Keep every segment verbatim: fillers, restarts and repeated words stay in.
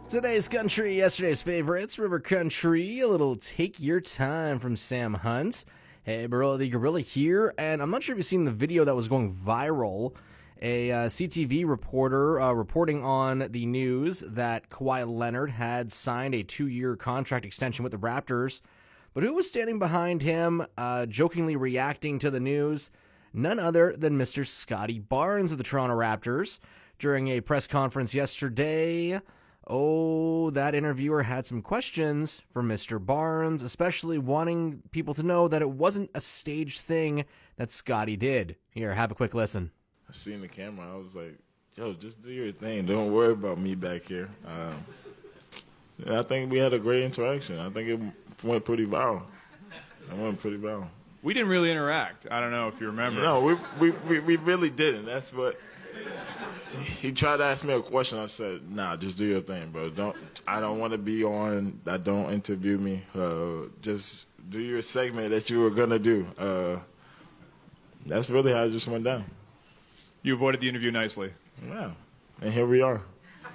Today's country, yesterday's favorites, River Country, a little Take Your Time from Sam Hunt. Hey, Barilla the Gorilla here, and I'm not sure if you've seen the video that was going viral. A uh, C T V reporter uh, reporting on the news that Kawhi Leonard had signed a two-year contract extension with the Raptors. But who was standing behind him, uh, jokingly reacting to the news? None other than Mister Scottie Barnes of the Toronto Raptors. During a press conference yesterday, oh, that interviewer had some questions for Mister Barnes, especially wanting people to know that it wasn't a staged thing that Scottie did. Here, have a quick listen. I seen the camera. I was like, yo, just do your thing. Don't worry about me back here. Um, yeah, I think we had a great interaction. I think it went pretty viral. It went pretty viral. We didn't really interact. I don't know if you remember. No, we we, we, we really didn't. That's what he tried to ask me a question. I said, nah, just do your thing, bro. Don't I don't want to be on. That don't interview me. Uh, just do your segment that you were gonna do. Uh, that's really how it just went down. You avoided the interview nicely. Yeah, and here we are.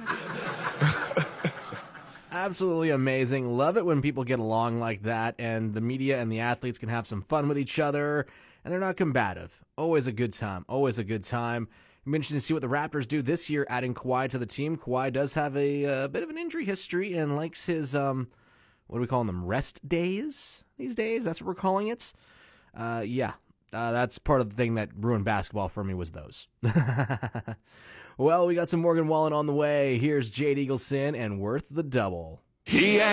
Absolutely amazing. Love it when people get along like that, and the media and the athletes can have some fun with each other, and they're not combative. Always a good time. Always a good time. I'm interested to see what the Raptors do this year, adding Kawhi to the team. Kawhi does have a, a bit of an injury history and likes his, um, what are we calling them, rest days these days? That's what we're calling it. Uh, yeah. Uh, that's part of the thing that ruined basketball for me was those. Well, we got some Morgan Wallen on the way. Here's Jade Eagleson and Worth the Double. He